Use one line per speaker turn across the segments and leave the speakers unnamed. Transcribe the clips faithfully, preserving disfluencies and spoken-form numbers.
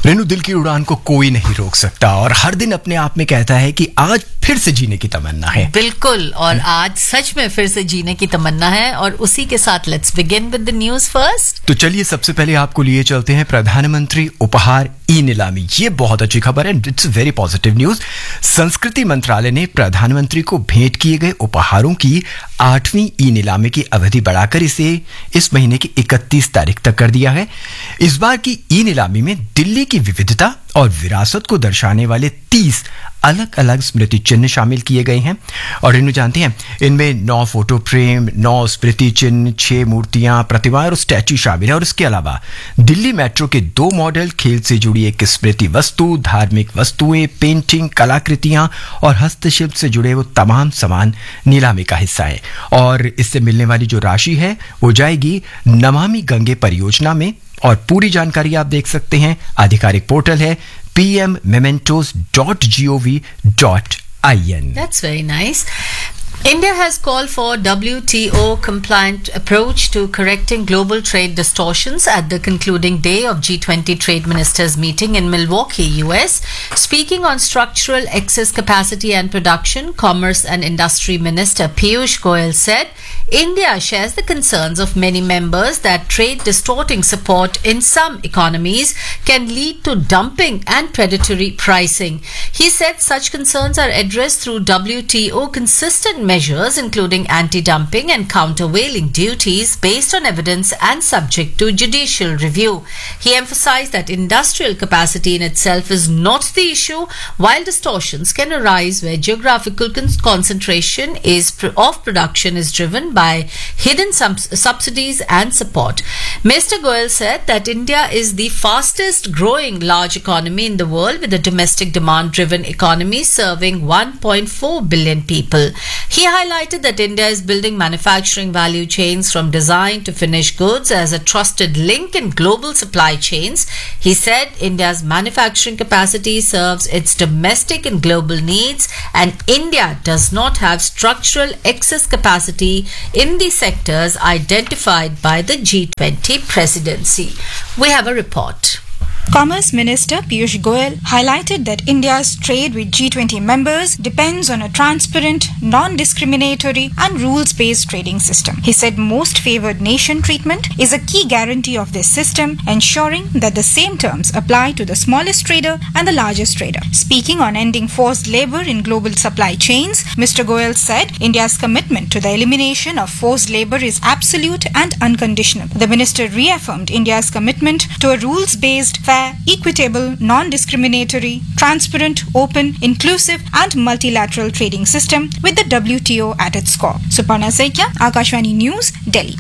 रेनू, दिल की उड़ान को कोई नहीं रोक सकता और हर दिन अपने आप में कहता है कि आज फिर से जीने की तमन्ना है।
बिल्कुल, और आज सच में फिर से जीने की तमन्ना है और उसी के साथ let's begin with the news first.
तो चलिए सबसे पहले आपको लिए चलते हैं प्रधानमंत्री उपहार ई नीलामी। ये बहुत अच्छी खबर है, इट्स वेरी पॉजिटिव न्यूज। संस्कृति मंत्रालय ने प्रधानमंत्री को भेंट किए गए उपहारों की आठवीं ई नीलामी की अवधि बढ़ाकर इसे इस महीने की इकतीस तारीख तक कर दिया है। इस बार की ई नीलामी में दिल्ली की विविधता और विरासत को दर्शाने वाले तीस अलग अलग स्मृति चिन्ह शामिल किए गए हैं। और इन्हें जानते हैं, इनमें नौ फोटो फ्रेम, नौ स्मृति चिन्ह, छह मूर्तियां, प्रतिमाएं और स्टैच्यू शामिल है। और इसके अलावा दिल्ली मेट्रो के दो मॉडल, खेल से जुड़ी एक स्मृति वस्तु, धार्मिक वस्तुएं, पेंटिंग, कलाकृतियां और हस्तशिल्प से जुड़े वो तमाम सामान नीलामी का हिस्सा है। और इससे मिलने वाली जो राशि है वो जाएगी नमामि गंगे परियोजना में। और पूरी जानकारी आप देख सकते हैं, आधिकारिक पोर्टल है P M mementos dot G O V dot I N.
That's very nice. India has called for W T O compliant approach to correcting global trade distortions at the concluding day of G twenty trade ministers meeting in Milwaukee, U S. Speaking on structural excess capacity and production, Commerce and Industry Minister Piyush Goyal said India shares the concerns of many members that trade distorting support in some economies can lead to dumping and predatory pricing. He said such concerns are addressed through W T O consistent measures including anti-dumping and countervailing duties based on evidence and subject to judicial review. He emphasized that industrial capacity in itself is not the issue, while distortions can arise where geographical con- concentration is pr- of production is driven by hidden sub- subsidies and support. Mister Goyal said that India is the fastest growing large economy in the world with a domestic demand driven economy serving one point four billion people. He highlighted that India is building manufacturing value chains from design to finished goods as a trusted link in global supply chains. He said India's manufacturing capacity serves its domestic and global needs, and India does not have structural excess capacity in the sectors identified by the G twenty presidency. We have a report.
Commerce Minister Piyush Goyal highlighted that India's trade with G twenty members depends on a transparent, non-discriminatory and rules-based trading system. He said most favored nation treatment is a key guarantee of this system, ensuring that the same terms apply to the smallest trader and the largest trader. Speaking on ending forced labor in global supply chains, Mister Goyal said India's commitment to the elimination of forced labor is absolute and unconditional. The minister reaffirmed India's commitment to a rules-based, fair, equitable, non-discriminatory, transparent, open, inclusive and multilateral trading system with the W T O at its core. Suparna Saikia, Akashvani News, Delhi.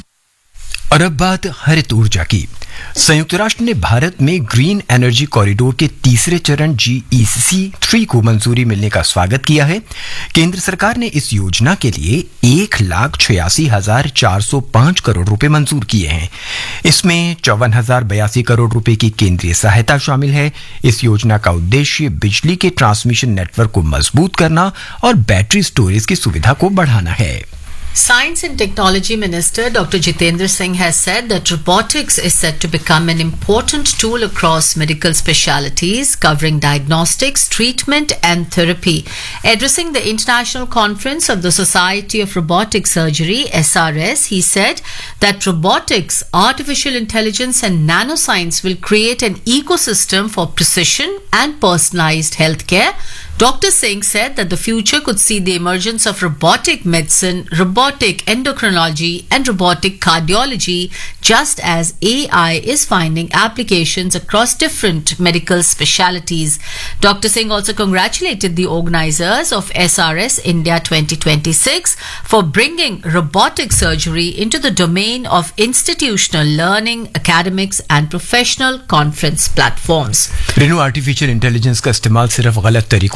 और अब बात हरित ऊर्जा की। संयुक्त राष्ट्र ने भारत में ग्रीन एनर्जी कॉरिडोर के तीसरे चरण जी ई सी थ्री को मंजूरी मिलने का स्वागत किया है। केंद्र सरकार ने इस योजना के लिए एक लाख छियासी हजार चार सौ पांच करोड़ रुपए मंजूर किए हैं। इसमें चौवन हजार बयासी करोड़ रुपए की केंद्रीय सहायता शामिल है। इस योजना का उद्देश्य बिजली के ट्रांसमिशन नेटवर्क को मजबूत करना और बैटरी स्टोरेज की सुविधा को बढ़ाना है।
Science and Technology Minister Doctor Jitendra Singh has said that robotics is set to become an important tool across medical specialities, covering diagnostics, treatment and therapy. Addressing the International Conference of the Society of Robotic Surgery, S R S, he said that robotics, artificial intelligence and nanoscience will create an ecosystem for precision and personalized healthcare. Doctor Singh said that the future could see the emergence of robotic medicine, robotic endocrinology and robotic cardiology, just as A I is finding applications across different medical specialities. Doctor Singh also congratulated the organizers of S R S India twenty twenty-six for bringing robotic surgery into the domain of institutional learning, academics and professional conference platforms.
Renu, artificial intelligence का इस्तेमाल सिर्फ गलत तरीकों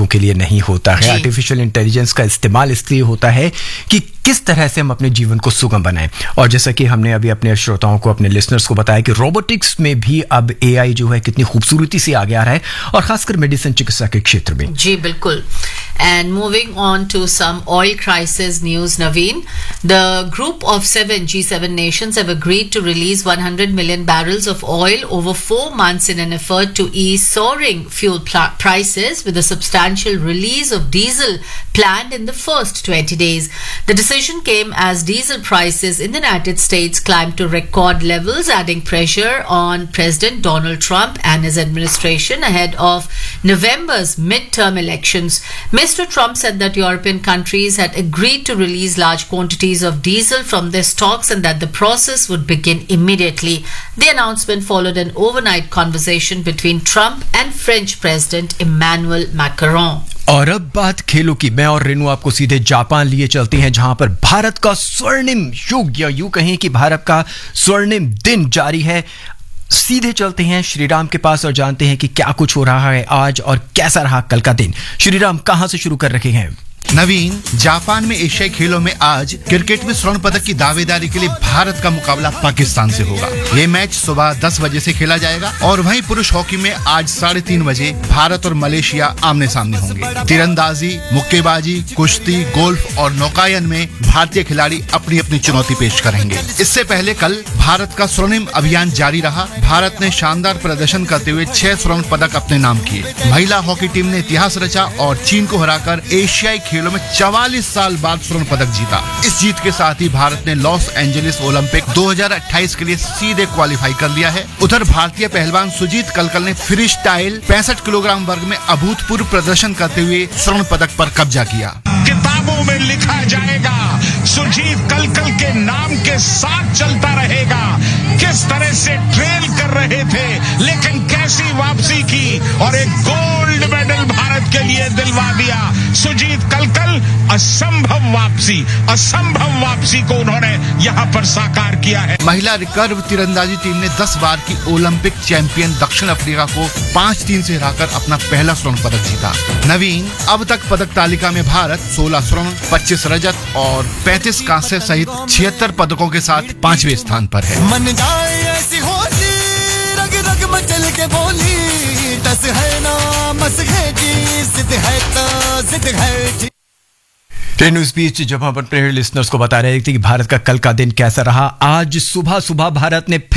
के लिए नहीं होता है। आर्टिफिशियल इंटेलिजेंस का इस्तेमाल इसलिए होता है कि किस तरह से हम अपने जीवन को सुगम बनाएं। और जैसा कि हमने अभी अपने श्रोताओं को, अपने लिसनर्स को बताया कि रोबोटिक्स में भी अब एआई जो है कितनी खूबसूरती से आगे आ रहा है, और खासकर मेडिसिन, चिकित्सा के क्षेत्र में।
जी बिल्कुल। And moving on to some oil crisis news, Naveen, the group of seven G seven nations have agreed to release one hundred million barrels of oil over four months in an effort to ease soaring fuel pl- prices, with a substantial release of diesel planned in the first twenty days. The decision came as diesel prices in the United States climbed to record levels, adding pressure on President Donald Trump and his administration ahead of November's midterm elections. Mister Trump said that European countries had agreed to release large quantities of diesel from their stocks and that the process would begin immediately. The announcement followed an overnight conversation between Trump and French President Emmanuel Macron.
और अब बात खेलों की। मैं और रेनू आपको सीधे Japan लिए चलते हैं, जहां पर भारत का स्वर्णिम युग, या यूं कहें कि भारत का स्वर्णिम दिन जारी है। सीधे चलते हैं श्रीराम के पास और जानते हैं कि क्या कुछ हो रहा है आज और कैसा रहा कल का दिन। श्रीराम, कहां से शुरू कर रखे हैं?
नवीन, जापान में एशियाई खेलों में आज क्रिकेट में स्वर्ण पदक की दावेदारी के लिए भारत का मुकाबला पाकिस्तान से होगा। ये मैच सुबह दस बजे से खेला जाएगा और वहीं पुरुष हॉकी में आज साढ़े तीन बजे भारत और मलेशिया आमने सामने होंगे। तीरंदाजी, मुक्केबाजी, कुश्ती, गोल्फ और नौकायन में भारतीय खिलाड़ी अपनी अपनी चुनौती पेश करेंगे। इससे पहले कल भारत का स्वर्णिम अभियान जारी रहा। भारत ने शानदार प्रदर्शन करते हुए छह स्वर्ण पदक अपने नाम किए। महिला हॉकी टीम ने इतिहास रचा और चीन को हराकर एशियाई खेलों में चवालीस साल बाद स्वर्ण पदक जीता। इस जीत के साथ ही भारत ने लॉस एंजलिस ओलंपिक दो हज़ार अट्ठाईस के लिए सीधे क्वालिफाई कर लिया है। उधर भारतीय पहलवान सुजीत कलकल ने फ्री स्टाइल पैंसठ किलोग्राम वर्ग में अभूतपूर्व प्रदर्शन करते हुए स्वर्ण पदक पर कब्जा किया।
किताबों में लिखा जाएगा, सुजीत कलकल के नाम के साथ चलता रहेगा। किस तरह से ट्रेल कर रहे थे, लेकिन कैसी वापसी की और एक गोल्ड मेडल भारत के लिए दिलवा दिया। सुजीत कलकल, असंभव वापसी, असंभव वापसी को उन्होंने यहाँ पर साकार किया है।
महिला रिकर्व तीरंदाजी टीम ने दस बार की ओलंपिक चैंपियन दक्षिण अफ्रीका को पांच तीन से हराकर अपना पहला स्वर्ण पदक जीता। नवीन, अब तक पदक तालिका में भारत सोलह स्वर्ण, पच्चीस रजत और पैंतीस कांस्य सहित छिहत्तर पदकों के साथ पांचवें स्थान पर है।
मन जाए ऐसी होली, रग रग मचल के बोली, दस है ना मस है जी, जिद है तो जिद है जी।
रेनू, इस बीच जब हम अपने लिसनर्स को बता रहे थे कि भारत का कल का दिन कैसा रहा, आज सुबह सुबह भारत ने